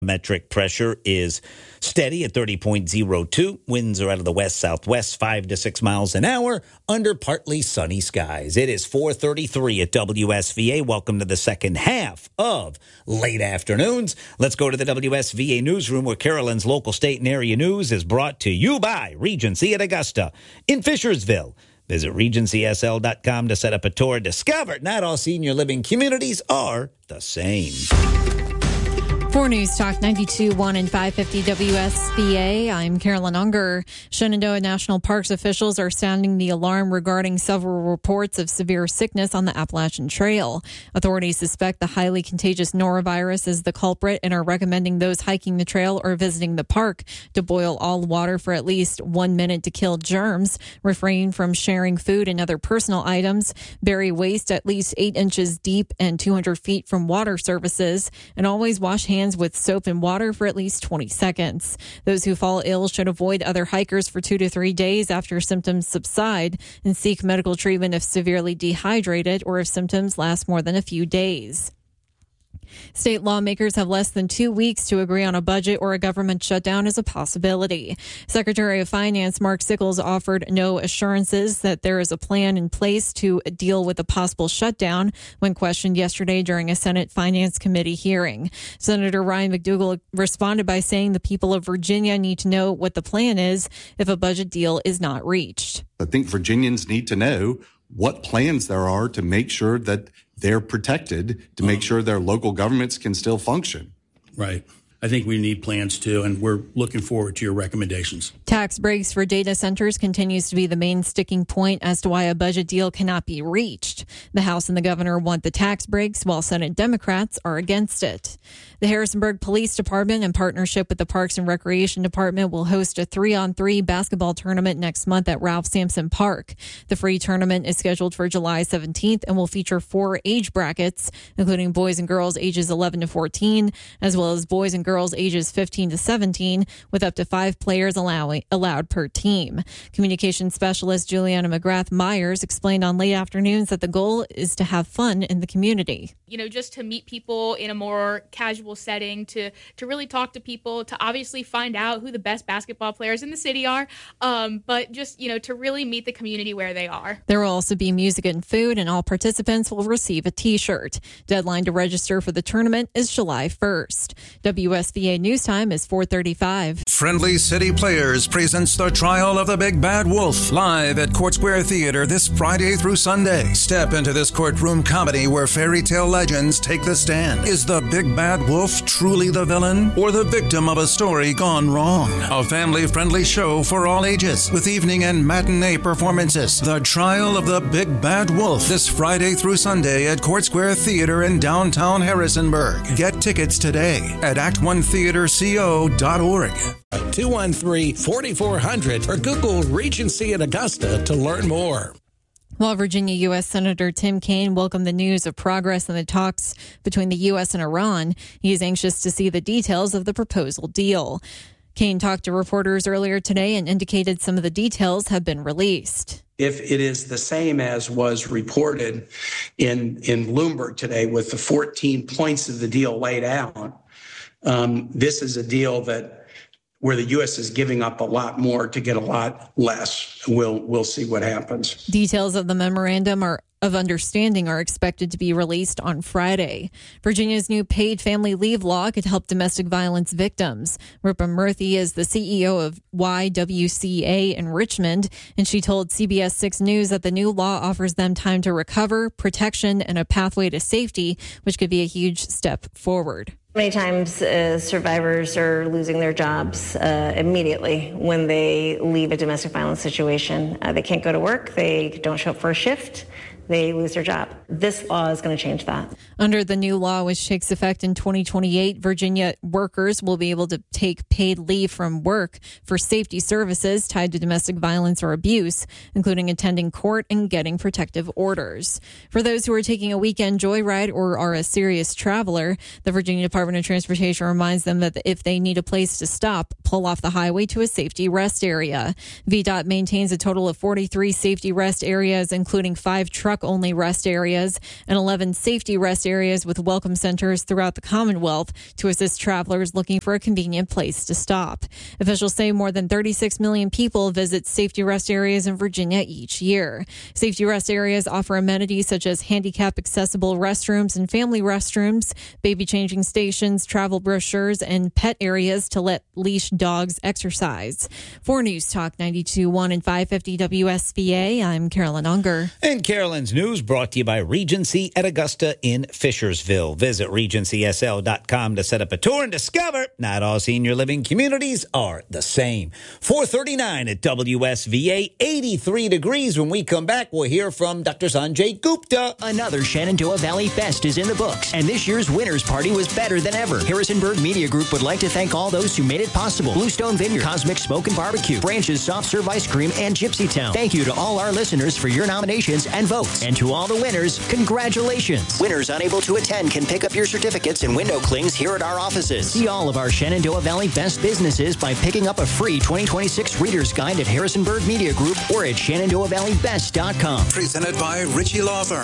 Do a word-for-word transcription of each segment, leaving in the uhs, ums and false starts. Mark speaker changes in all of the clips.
Speaker 1: Metric pressure is steady at thirty point oh two. Winds are out of the west-southwest, five to six miles an hour, under partly sunny skies. It is four thirty-three at W S V A. Welcome to the second half of Late Afternoons. Let's go to the W S V A newsroom, where Carolyn's local, state, and area news is brought to you by Regency at Augusta in Fishersville. Visit regency s l dot com to set up a tour. Discover not all senior living communities are the same.
Speaker 2: For News Talk ninety-two point one and five fifty W S V A, I'm Carolyn Unger. Shenandoah National Parks officials are sounding the alarm regarding several reports of severe sickness on the Appalachian Trail. Authorities suspect the highly contagious norovirus is the culprit and are recommending those hiking the trail or visiting the park to boil all water for at least one minute to kill germs, refrain from sharing food and other personal items, bury waste at least eight inches deep and two hundred feet from water services, and always wash hands with soap and water for at least twenty seconds. Those who fall ill should avoid other hikers for two to three days after symptoms subside and seek medical treatment if severely dehydrated or if symptoms last more than a few days. State lawmakers have less than two weeks to agree on a budget, or a government shutdown is a possibility. Secretary of Finance Mark Sickles offered no assurances that there is a plan in place to deal with a possible shutdown when questioned yesterday during a Senate Finance Committee hearing. Senator Ryan McDougal responded by saying the people of Virginia need to know what the plan is if a budget deal is not reached.
Speaker 3: I think Virginians need to know what plans there are to make sure that they're protected, to make sure their local governments can still function.
Speaker 4: Right. I think we need plans too, and we're looking forward to your recommendations.
Speaker 2: Tax breaks for data centers continues to be the main sticking point as to why a budget deal cannot be reached. The House and the governor want the tax breaks, while Senate Democrats are against it. The Harrisonburg Police Department, in partnership with the Parks and Recreation Department, will host a three-on-three basketball tournament next month at Ralph Sampson Park. The free tournament is scheduled for July seventeenth and will feature four age brackets, including boys and girls ages eleven to fourteen, as well as boys and girls girls ages fifteen to seventeen, with up to five players allowing, allowed per team. Communications specialist Juliana McGrath Myers explained on Late Afternoons that the goal is to have fun in the community.
Speaker 5: You know, just to meet people in a more casual setting, to to really talk to people, to obviously find out who the best basketball players in the city are, um, but just, you know, to really meet the community where they are.
Speaker 2: There will also be music and food, and all participants will receive a T-shirt. Deadline to register for the tournament is July first. W S V A News Time is four thirty-five.
Speaker 6: Friendly City Players presents The Trial of the Big Bad Wolf, live at Court Square Theater this Friday through Sunday. Step into this courtroom comedy where fairy tale legends take the stand. Is the Big Bad Wolf truly the villain, or the victim of a story gone wrong? A family-friendly show for all ages, with evening and matinee performances. The Trial of the Big Bad Wolf, this Friday through Sunday at Court Square Theater in downtown Harrisonburg. Get tickets today at act one theater co dot org.
Speaker 7: two one three, four four zero zero or Google Regency at Augusta to learn more.
Speaker 2: While Virginia U S Senator Tim Kaine welcomed the news of progress in the talks between the U S and Iran, he is anxious to see the details of the proposal deal. Kaine talked to reporters earlier today and indicated some of the details have been released.
Speaker 8: If it is the same as was reported in, in Bloomberg today, with the fourteen points of the deal laid out, um, this is a deal that where the U S is giving up a lot more to get a lot less. We'll we'll see what happens.
Speaker 2: Details of the memorandum are of understanding are expected to be released on Friday. Virginia's new paid family leave law could help domestic violence victims. Rupa Murthy is the C E O of Y W C A in Richmond, and she told C B S six News that the new law offers them time to recover, protection, and a pathway to safety, which could be a huge step forward.
Speaker 9: Many times uh, survivors are losing their jobs uh, immediately when they leave a domestic violence situation. Uh, they can't go to work. They don't show up for a shift. They lose their job. This law is going to change that.
Speaker 2: Under the new law, which takes effect in twenty twenty-eight, Virginia workers will be able to take paid leave from work for safety services tied to domestic violence or abuse, including attending court and getting protective orders. For those who are taking a weekend joyride or are a serious traveler, the Virginia Department of Transportation reminds them that if they need a place to stop, pull off the highway to a safety rest area. V DOT maintains a total of forty-three safety rest areas, including five truck-only rest areas and eleven safety rest areas with welcome centers throughout the Commonwealth to assist travelers looking for a convenient place to stop. Officials say more than thirty-six million people visit safety rest areas in Virginia each year. Safety rest areas offer amenities such as handicap-accessible restrooms and family restrooms, baby changing stations, travel brochures, and pet areas to let leash dogs exercise. For News Talk ninety-two point one and five fifty W S V A, I'm Carolyn Unger.
Speaker 1: And Carolyn's News brought to you by Regency at Augusta in Fishersville. Visit regency s l dot com to set up a tour and discover not all senior living communities are the same. four thirty-nine at W S V A, eighty-three degrees. When we come back, we'll hear from Doctor Sanjay Gupta.
Speaker 10: Another Shenandoah Valley Fest is in the books, and this year's winners party was better than ever. Harrisonburg Media Group would like to thank all those who made it possible. Bluestone Vineyard, Cosmic Smoke and Barbecue, Branches Soft Serve Ice Cream, and Gypsy Town. Thank you to all our listeners for your nominations and votes. And to all the winners, congratulations. Winners unable to attend can pick up your certificates and window clings here at our offices. See all of our Shenandoah Valley Best businesses by picking up a free twenty twenty-six Reader's Guide at Harrisonburg Media Group or at shenandoah valley best dot com.
Speaker 6: Presented by Ritchie Law Firm.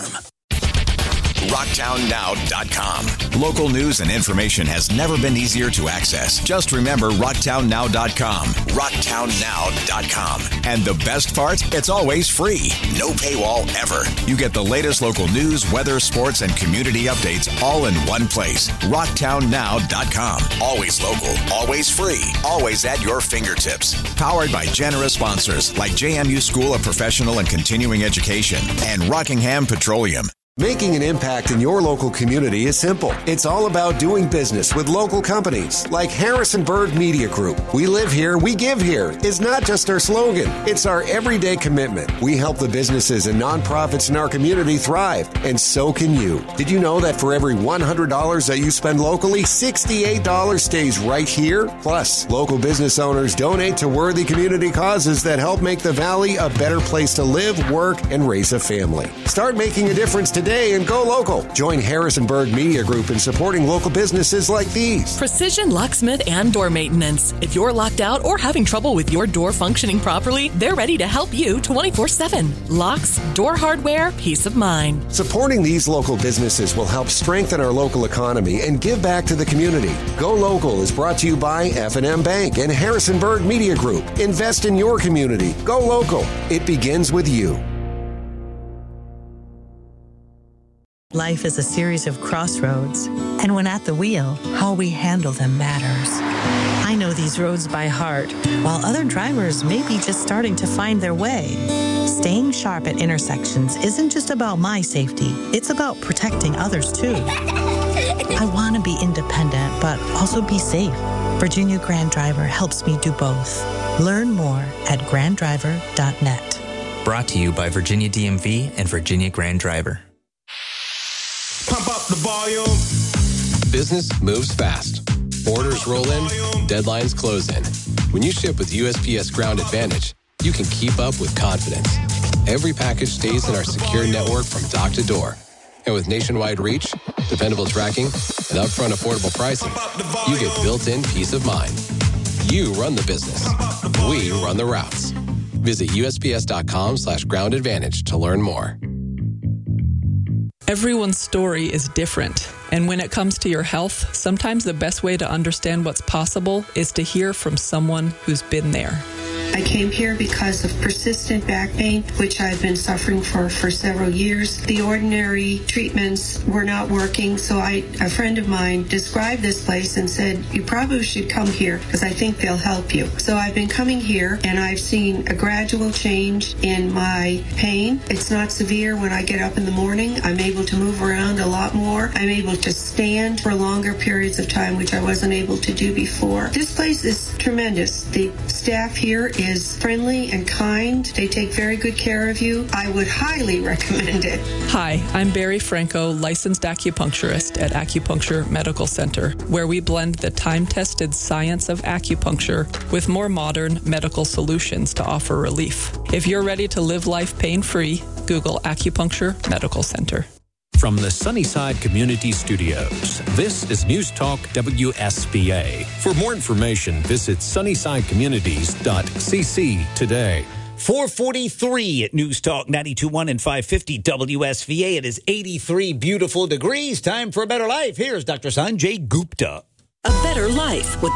Speaker 11: rocktown now dot com. Local news and information has never been easier to access. Just remember rocktown now dot com. rocktown now dot com. And the best part? It's always free. No paywall ever. You get the latest local news, weather, sports, and community updates all in one place. rocktown now dot com. Always local, always free, always at your fingertips. Powered by generous sponsors like J M U School of Professional and Continuing Education and Rockingham Petroleum.
Speaker 12: Making an impact in your local community is simple. It's all about doing business with local companies like Harrisonburg Media Group. We live here, we give here is not just our slogan. It's our everyday commitment. We help the businesses and nonprofits in our community thrive, and so can you. Did you know that for every one hundred dollars that you spend locally, sixty-eight dollars stays right here? Plus, local business owners donate to worthy community causes that help make the Valley a better place to live, work, and raise a family. Start making a difference today. And go local. Join Harrisonburg Media Group in supporting local businesses like these.
Speaker 13: Precision Locksmith and Door Maintenance. If you're locked out or having trouble with your door functioning properly, they're ready to help you twenty-four seven. Locks, door hardware, peace of mind.
Speaker 12: Supporting these local businesses will help strengthen our local economy and give back to the community. Go Local is brought to you by F and M Bank and Harrisonburg Media Group. Invest in your community. Go local. It begins with you.
Speaker 14: Life is a series of crossroads, and when at the wheel, how we handle them matters. I know these roads by heart, while other drivers may be just starting to find their way. Staying sharp at intersections isn't just about my safety, it's about protecting others too. I want to be independent, but also be safe. Virginia Grand Driver helps me do both. Learn more at grand driver dot net.
Speaker 15: Brought to you by Virginia D M V and Virginia Grand Driver.
Speaker 16: Pump up the volume. Business moves fast. Orders roll in, deadlines close in. When you ship with U S P S Ground Advantage, you can keep up with confidence. Every package stays in our secure network from dock to door. And with nationwide reach, dependable tracking, and upfront affordable pricing, you get built-in peace of mind. You run the business. We run the routes. Visit U S P S dot com slash ground advantage to learn more.
Speaker 17: Everyone's story is different, and when it comes to your health, sometimes the best way to understand what's possible is to hear from someone who's been there.
Speaker 18: I came here because of persistent back pain, which I've been suffering for for several years. The ordinary treatments were not working, so I, a friend of mine described this place and said, you probably should come here because I think they'll help you. So I've been coming here, and I've seen a gradual change in my pain. It's not severe when I get up in the morning. I'm able to move around a lot more. I'm able to stand for longer periods of time, which I wasn't able to do before. This place is tremendous. The staff here is friendly and kind. They take very good care of you. I would highly recommend it.
Speaker 17: Hi, I'm Barry Franco, licensed acupuncturist at Acupuncture Medical Center, where we blend the time-tested science of acupuncture with more modern medical solutions to offer relief. If you're ready to live life pain-free, Google Acupuncture Medical Center.
Speaker 19: from the Sunnyside Community Studios. This is News Talk W S B A. For more information, visit sunnyside communities dot c c today.
Speaker 1: four forty-three at News Talk ninety-two point one and five fifty W S V A. It is eighty-three beautiful degrees. Time for a better life. Here's Doctor Sanjay Gupta.
Speaker 20: A better life with